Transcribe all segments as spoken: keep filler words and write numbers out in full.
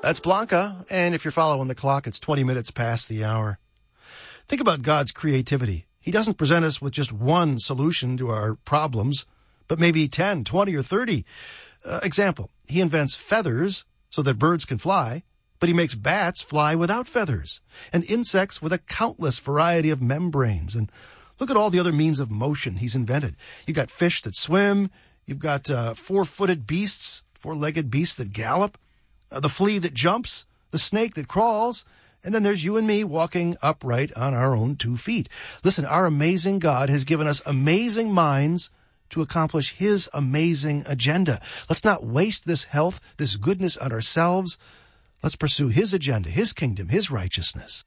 That's Blanca, and if you're following the clock, it's twenty minutes past the hour. Think about God's creativity. He doesn't present us with just one solution to our problems, but maybe ten, twenty, or thirty. Uh, example, he invents feathers so that birds can fly, but he makes bats fly without feathers, and insects with a countless variety of membranes. And look at all the other means of motion he's invented. You've got fish that swim, you've got uh, four-footed beasts, four-legged beasts that gallop, uh, the flea that jumps, the snake that crawls, and then there's you and me walking upright on our own two feet. Listen, our amazing God has given us amazing minds to accomplish his amazing agenda. Let's not waste this health, this goodness on ourselves. Let's pursue his agenda, his kingdom, his righteousness.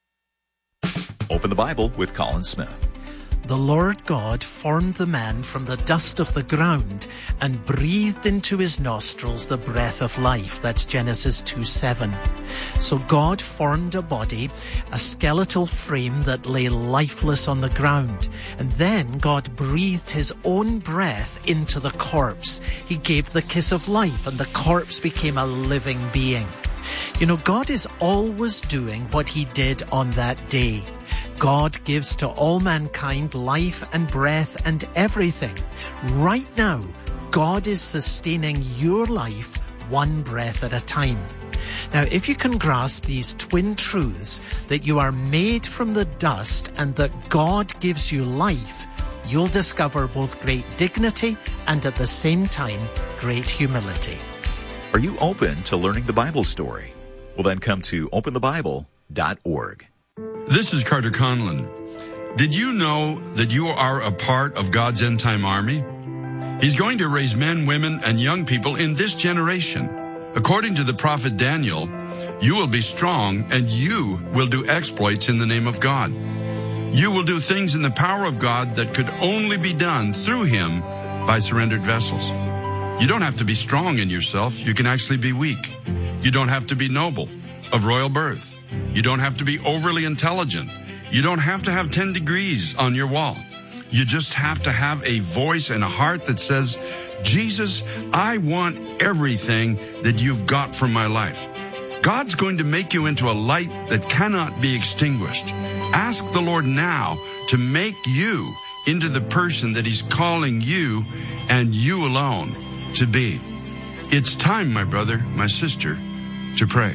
Open the Bible with Colin Smith. The Lord God formed the man from the dust of the ground and breathed into his nostrils the breath of life. That's Genesis two seven. So God formed a body, a skeletal frame that lay lifeless on the ground. And then God breathed his own breath into the corpse. He gave the kiss of life, and the corpse became a living being. You know, God is always doing what he did on that day. God gives to all mankind life and breath and everything. Right now, God is sustaining your life one breath at a time. Now, if you can grasp these twin truths, that you are made from the dust and that God gives you life, you'll discover both great dignity and at the same time, great humility. Are you open to learning the Bible story? Well, then come to open the bible dot org. This is Carter Conlon. Did you know that you are a part of God's end-time army? He's going to raise men, women, and young people in this generation. According to the prophet Daniel, you will be strong and you will do exploits in the name of God. You will do things in the power of God that could only be done through him by surrendered vessels. You don't have to be strong in yourself. You can actually be weak. You don't have to be noble, of royal birth. You don't have to be overly intelligent. You don't have to have ten degrees on your wall. You just have to have a voice and a heart that says, Jesus, I want everything that you've got for my life. God's going to make you into a light that cannot be extinguished. Ask the Lord now to make you into the person that he's calling you and you alone to be. It's time, my brother, my sister, to pray.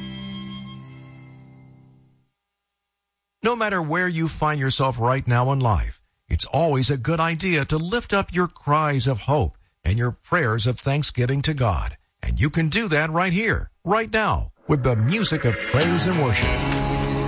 No matter where you find yourself right now in life, it's always a good idea to lift up your cries of hope and your prayers of thanksgiving to God. And you can do that right here, right now, with the music of praise and worship.